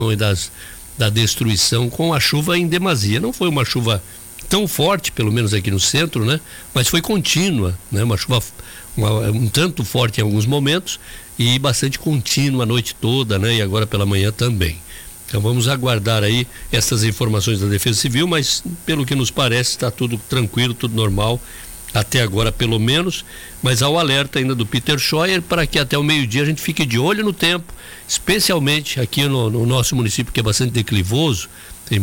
e da destruição com a chuva em demasia. Não foi uma chuva tão forte, pelo menos aqui no centro, né? Mas foi contínua, né? Uma chuva um tanto forte em alguns momentos e bastante contínua a noite toda, né? E agora pela manhã também. Então vamos aguardar aí essas informações da Defesa Civil, mas pelo que nos parece está tudo tranquilo, tudo normal, até agora pelo menos, mas há o alerta ainda do Peter Scheuer para que até o meio-dia a gente fique de olho no tempo, especialmente aqui no nosso município, que é bastante declivoso, tem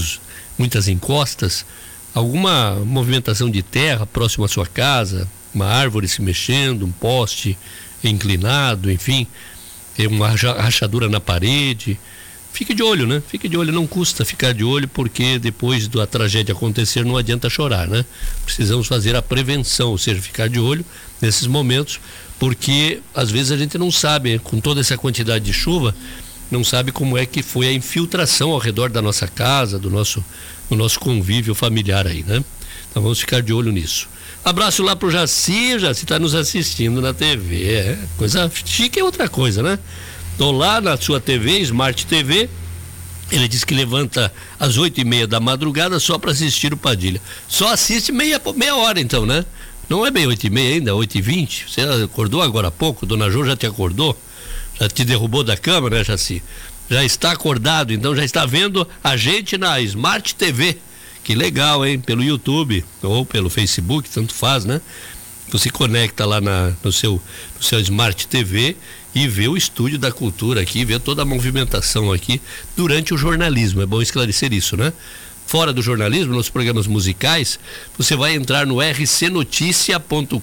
muitas encostas, alguma movimentação de terra próximo à sua casa, uma árvore se mexendo, um poste inclinado, enfim, uma rachadura na parede. Fique de olho, né? Fique de olho, não custa ficar de olho, porque depois da tragédia acontecer não adianta chorar, né? Precisamos fazer a prevenção, ou seja, ficar de olho nesses momentos, porque às vezes a gente não sabe, com toda essa quantidade de chuva, não sabe como é que foi a infiltração ao redor da nossa casa, do nosso convívio familiar aí, né? Então vamos ficar de olho nisso. Abraço lá pro Jaci está nos assistindo na TV, coisa chique é outra coisa, né? Estou lá na sua TV, Smart TV, ele diz que levanta às 8h30 da madrugada só para assistir o Padilha. Só assiste meia hora então, né? Não é bem 8h30 ainda, 8h20. Você acordou agora há pouco, Dona Jo já te acordou? Já te derrubou da cama, né, Jaci? Já está acordado, então já está vendo a gente na Smart TV. Que legal, hein? Pelo YouTube ou pelo Facebook, tanto faz, né? Você conecta lá no seu Smart TV e vê o Estúdio da Cultura aqui, vê toda a movimentação aqui durante o jornalismo. É bom esclarecer isso, né? Fora do jornalismo, nos programas musicais, você vai entrar no rcnoticia.com.br.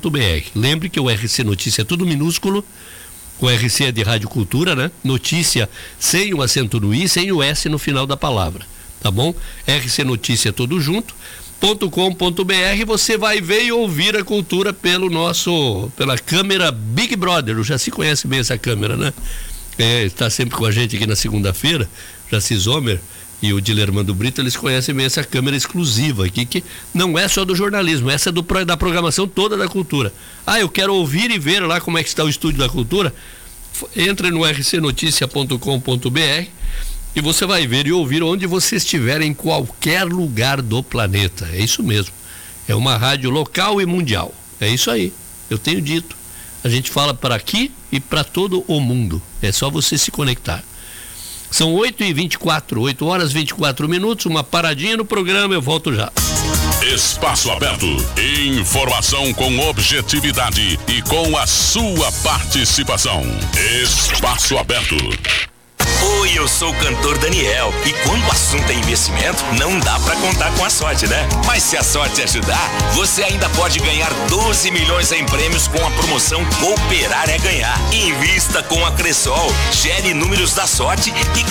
Lembre que o RC Notícia é tudo minúsculo, o RC é de Rádio Cultura, né? Notícia sem o acento no I, sem o S no final da palavra, tá bom? RC Notícia tudo junto. .com.br, você vai ver e ouvir a cultura pela câmera Big Brother. Já se conhece bem essa câmera, né? Está sempre com a gente aqui na segunda-feira, Jaci Zomer e o Dilermando Brito, eles conhecem bem essa câmera exclusiva aqui, que não é só do jornalismo, essa é da programação toda da cultura. Eu quero ouvir e ver lá como é que está o Estúdio da Cultura. Entre no rcnoticia.com.br e você vai ver e ouvir onde você estiver, em qualquer lugar do planeta. É isso mesmo. É uma rádio local e mundial. É isso aí. Eu tenho dito. A gente fala para aqui e para todo o mundo. É só você se conectar. São 8h24, 8h24, uma paradinha no programa, eu volto já. Espaço Aberto. Informação com objetividade e com a sua participação. Espaço Aberto. Oi, eu sou o cantor Daniel e quando o assunto é investimento, não dá pra contar com a sorte, né? Mas se a sorte ajudar, você ainda pode ganhar 12 milhões em prêmios com a promoção Cooperar é Ganhar. Invista com a Cressol, gere números da sorte e